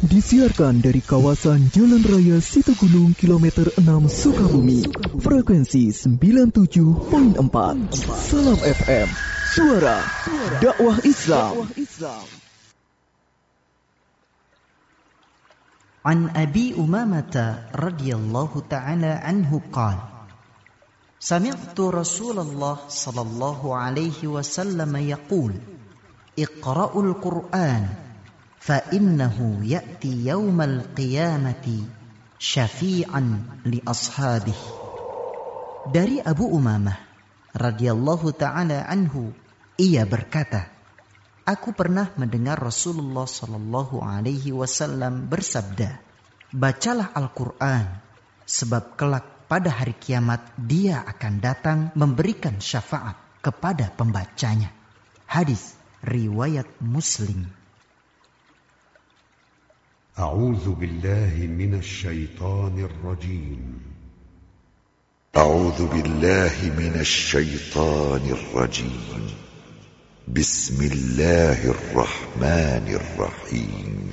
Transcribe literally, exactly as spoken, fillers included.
Disiarkan dari kawasan Jalan Raya Situgunung kilometer enam Sukabumi. Frekuensi sembilan puluh tujuh koma empat. Salam F M, suara dakwah Islam. An Abi Umamah radhiyallahu ta'ala anhu qala Sami'tu Rasulullah sallallahu alaihi wasallam yaqul Iqra'ul Qur'an fa innahu ya'ti yawmal qiyamati syafi'an li ashabihi. Dari Abu Umamah radhiyallahu ta'ala anhu, ia berkata, aku pernah mendengar Rasulullah sallallahu alaihi wasallam bersabda, bacalah Al-Qur'an sebab kelak pada hari kiamat dia akan datang memberikan syafaat kepada pembacanya. Hadis riwayat Muslim. A'udzu billahi minasy syaithanir rajim. A'udzu billahi minasy syaithanir rajim. Bismillahirrahmanirrahim.